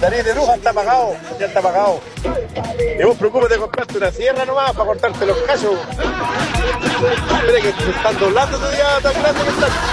nariz de bruja está apagado, ya está apagado. Y vos preocúpate de comprarte una sierra nomás para cortarte los cachos. Mira que se están doblando todavía tan grande que están.